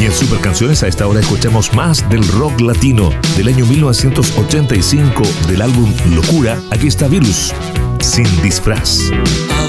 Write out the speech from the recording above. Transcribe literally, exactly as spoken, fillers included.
En Super Canciones a esta hora escuchamos más del rock latino del año mil novecientos ochenta y cinco del álbum Locura. Aquí está Virus, Sin Disfraz.